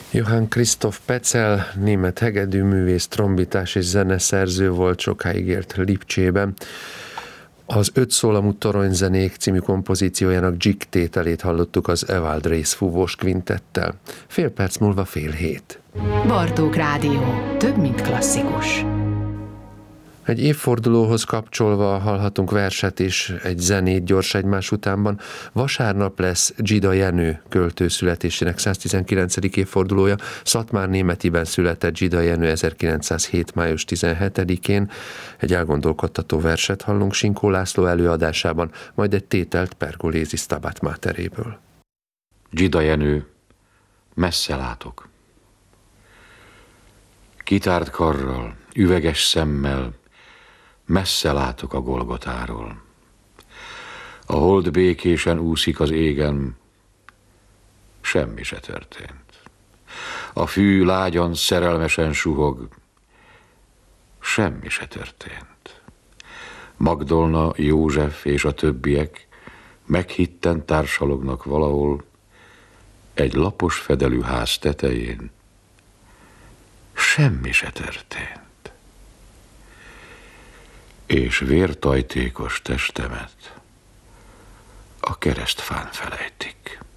Johann Christoph Petzl, német hegedűművész, trombitás és zeneszerző volt, sokáig élt Lipcsében. Az 5 szólamú toronyzenék című kompozíciójának Gick tételét hallottuk az Evald Rész fúvós kvintettel. Fél perc múlva 6:30. Bartók Rádió. Több, mint klasszikus. Egy évfordulóhoz kapcsolva hallhatunk verset is, egy zenét gyors egymás utánban. Vasárnap lesz Dzsida Jenő költő születésének 119. évfordulója. Szatmár Németiben született Dzsida Jenő 1907. május 17-én. Egy elgondolkodtató verset hallunk Sinkó László előadásában, majd egy tételt Pergolézi Stabat Materéből. Dzsida Jenő, messze látok. Kitárt karral, üveges szemmel, messze látok a Golgotáról. A hold békésen úszik az égen, semmi se történt. A fű lágyan szerelmesen suhog, semmi se történt. Magdolna, József és a többiek meghitten társalognak valahol egy lapos fedelű ház tetején, semmi se történt. És vértajtékos testemet a keresztfán felejtik.